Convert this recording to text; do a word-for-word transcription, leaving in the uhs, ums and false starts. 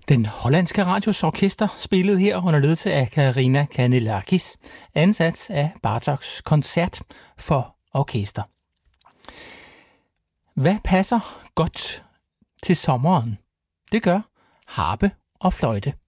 Den hollandske radios orkester spillede her under ledelse af Karina Kanellakis, ansat af Bartoks koncert for orkester. Hvad passer godt til sommeren? Det gør harpe og fløjte.